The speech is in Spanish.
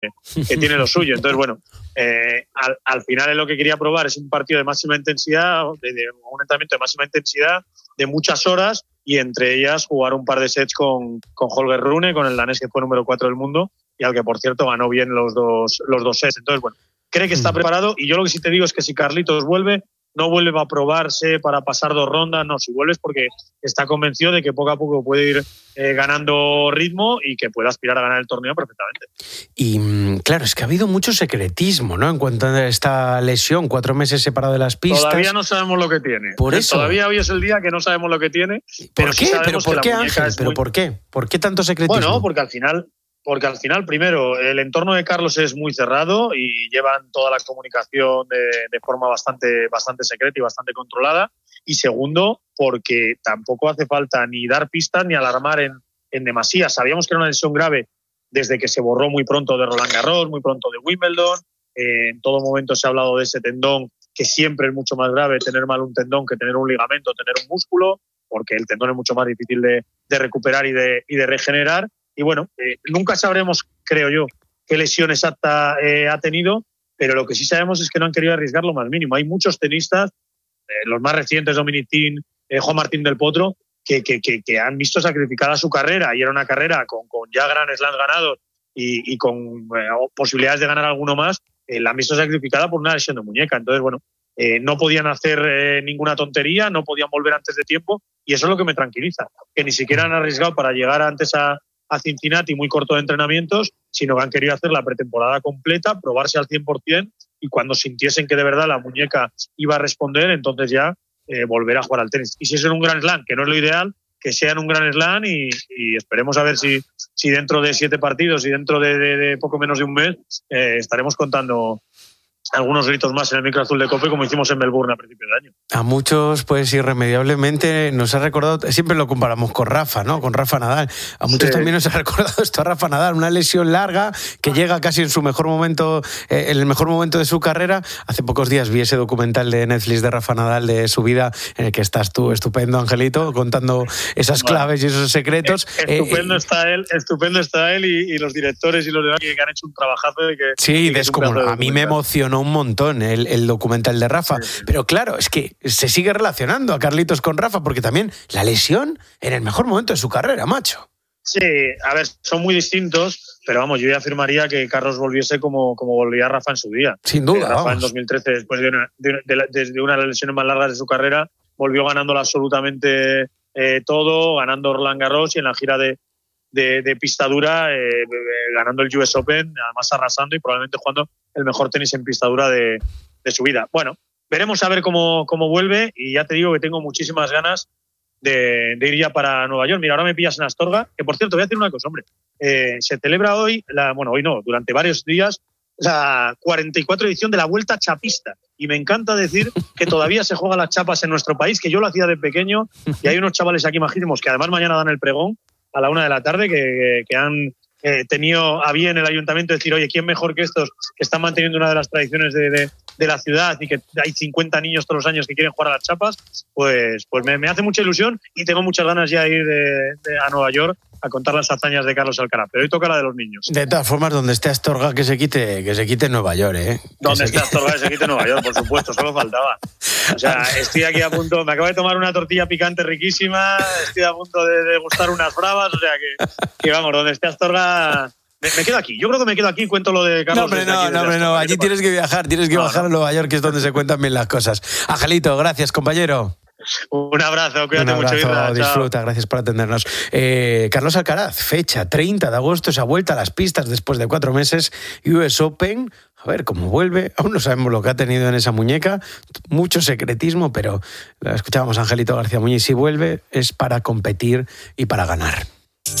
que tiene lo suyo. Entonces, bueno, al final es lo que quería probar, es un partido de máxima intensidad, de un entrenamiento de máxima intensidad, de muchas horas, y entre ellas jugar un par de sets con Holger Rune, con el danés que fue número 4 del mundo, y al que, por cierto, ganó bien los dos sets. Entonces, bueno, cree que está preparado, y yo lo que sí te digo es que si Carlitos vuelve, no vuelve a probarse para pasar 2 rondas, no, si vuelves porque está convencido de que poco a poco puede ir ganando ritmo y que puede aspirar a ganar el torneo perfectamente. Y claro, es que ha habido mucho secretismo, ¿no? En cuanto a esta lesión, 4 meses separado de las pistas. Todavía no sabemos lo que tiene. Por eso. Todavía hoy es el día que no sabemos lo que tiene. ¿Por qué? ¿Pero por qué, Ángel? ¿Pero por qué? ¿Por qué tanto secretismo? Bueno, porque al final, primero, el entorno de Carlos es muy cerrado y llevan toda la comunicación de forma bastante secreta y bastante controlada. Y segundo, porque tampoco hace falta ni dar pistas ni alarmar en demasía. Sabíamos que era una lesión grave desde que se borró muy pronto de Roland Garros, muy pronto de Wimbledon. En todo momento se ha hablado de ese tendón, que siempre es mucho más grave tener mal un tendón que tener un ligamento, tener un músculo, porque el tendón es mucho más difícil de recuperar y de regenerar. Y bueno, nunca sabremos, creo yo, qué lesión exacta ha tenido, pero lo que sí sabemos es que no han querido arriesgar lo más mínimo. Hay muchos tenistas, los más recientes, Dominic Thiem, Juan Martín del Potro, que han visto sacrificada su carrera, y era una carrera con ya Grand Slams ganados y con posibilidades de ganar alguno más, la han visto sacrificada por una lesión de muñeca. Entonces, bueno, no podían hacer ninguna tontería, no podían volver antes de tiempo, y eso es lo que me tranquiliza, que ni siquiera han arriesgado para llegar antes a Cincinnati muy corto de entrenamientos, sino que han querido hacer la pretemporada completa, probarse al 100%, y cuando sintiesen que de verdad la muñeca iba a responder, entonces ya volver a jugar al tenis. Y si es en un Grand Slam, que no es lo ideal, que sea en un Grand Slam, y esperemos a ver si dentro de 7 partidos y dentro de poco menos de un mes estaremos contando algunos gritos más en el micro azul de COPE, como hicimos en Melbourne a principios de año. A muchos, pues irremediablemente nos ha recordado, siempre lo comparamos con Rafa, ¿no? Con Rafa Nadal. A muchos también nos ha recordado esto a Rafa Nadal, una lesión larga que llega casi en su mejor momento, en el mejor momento de su carrera. Hace pocos días vi ese documental de Netflix de Rafa Nadal, de su vida, en el que estás tú, estupendo, Angelito, contando esas claves y esos secretos. Estupendo está él y los directores y los demás que han hecho un trabajazo. Sí, a mí me emocionó un montón el documental de Rafa, pero claro, es que se sigue relacionando a Carlitos con Rafa, porque también la lesión en el mejor momento de su carrera, macho. Sí, a ver, son muy distintos, pero vamos, yo ya afirmaría que Carlos volviese como volvía Rafa en su día. Sin duda, Rafa en 2013, después de una de las lesiones más largas de su carrera, volvió ganándolo absolutamente todo, ganando Roland Garros y en la gira de pista dura, ganando el US Open, además arrasando y probablemente jugando el mejor tenis en pista dura de su vida. Bueno, veremos a ver cómo vuelve, y ya te digo que tengo muchísimas ganas de ir ya para Nueva York. Mira, ahora me pillas en Astorga, que por cierto, voy a decir una cosa, hombre. Se celebra hoy, hoy no, durante varios días, la 44 edición de la Vuelta Chapista. Y me encanta decir que todavía se juegan las chapas en nuestro país, que yo lo hacía de pequeño, y hay unos chavales aquí majísimos que además mañana dan el pregón a la 1:00 p.m, que han tenido a bien el ayuntamiento decir, oye, ¿quién mejor que estos que están manteniendo una de las tradiciones de la ciudad, y que hay 50 niños todos los años que quieren jugar a las chapas? Pues me hace mucha ilusión, y tengo muchas ganas ya de ir a Nueva York a contar las hazañas de Carlos Alcaraz, pero hoy toca la de los niños. De todas formas, donde esté Astorga, que se quite Nueva York, ¿eh? Donde esté Astorga, que se quite Nueva York, por supuesto, solo faltaba. O sea, estoy aquí a punto, me acabo de tomar una tortilla picante riquísima, estoy a punto de degustar unas bravas, o sea que vamos, donde esté Astorga... Me quedo aquí, yo creo que me quedo aquí y cuento lo de Carlos. No, allí tienes que viajar, bajar a Nueva York, que es donde se cuentan bien las cosas. Angelito, gracias, compañero. Un abrazo, cuídate mucho. Disfruta, chao. Gracias por atendernos. Carlos Alcaraz, fecha 30 de agosto, esa vuelta a las pistas después de 4 meses, US Open. A ver cómo vuelve, aún no sabemos lo que ha tenido en esa muñeca, mucho secretismo, pero escuchábamos a Angelito García Muñiz, si vuelve es para competir y para ganar.